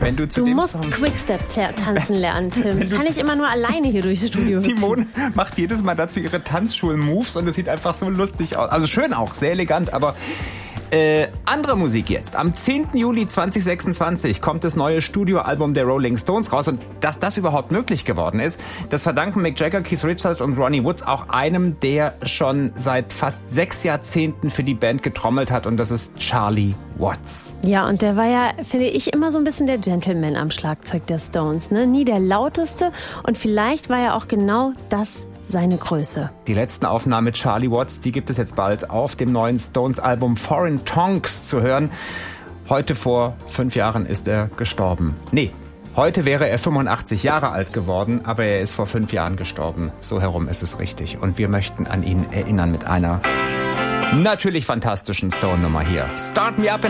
Wenn du zu Du dem musst Song Quickstep tanzen lernen, Tim. Ich kann nicht immer nur alleine hier durchs Studio hüpfen. Simone macht jedes Mal dazu ihre Tanzschulen-Moves und es sieht einfach so lustig aus. Also schön auch, sehr elegant, aber andere Musik jetzt. Am 10. Juli 2026 kommt das neue Studioalbum der Rolling Stones raus. Und dass das überhaupt möglich geworden ist, das verdanken Mick Jagger, Keith Richards und Ronnie Woods auch einem, der schon seit fast 6 Jahrzehnten für die Band getrommelt hat. Und das ist Charlie Watts. Ja, und der war ja, finde ich, immer so ein bisschen der Gentleman am Schlagzeug der Stones. Ne? Nie der lauteste. Und vielleicht war ja auch genau das seine Größe. Die letzten Aufnahmen mit Charlie Watts, die gibt es jetzt bald auf dem neuen Stones-Album Foreign Tongues zu hören. Heute vor 5 Jahren ist er gestorben. Nee, heute wäre er 85 Jahre alt geworden, aber er ist vor 5 Jahren gestorben. So herum ist es richtig. Und wir möchten an ihn erinnern mit einer natürlich fantastischen Stone-Nummer hier. Start Me Up in